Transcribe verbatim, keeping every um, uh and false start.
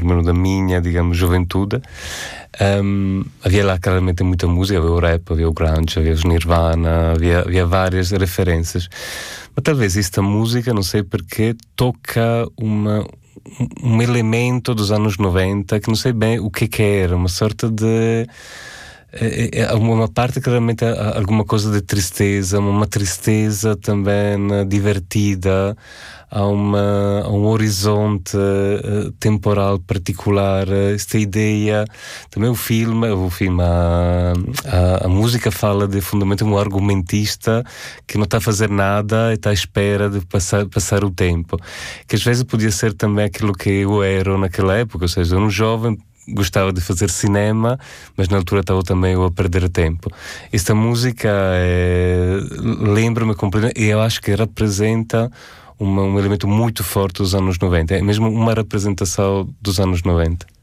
menos da minha, digamos, juventude. Um, havia lá claramente muita música, havia o rap, havia o grunge, havia os Nirvana, havia, havia várias referências. Mas talvez esta música, não sei porquê, toca uma, um elemento dos anos noventa que não sei bem o que, que era, uma sorte de... É, é uma parte claramente alguma coisa de tristeza, uma tristeza também divertida, há, uma, há um horizonte uh, temporal particular, uh, esta ideia, também o filme, o filme a, a, a música fala de fundamentalmente um argumentista que não está a fazer nada e está à espera de passar, passar o tempo, que às vezes podia ser também aquilo que eu era naquela época, ou seja, um jovem gostava de fazer cinema, mas na altura estava também eu a perder tempo. Esta música é, lembra-me completamente, e eu acho que representa uma, um elemento muito forte dos anos noventa, é mesmo uma representação dos anos noventa.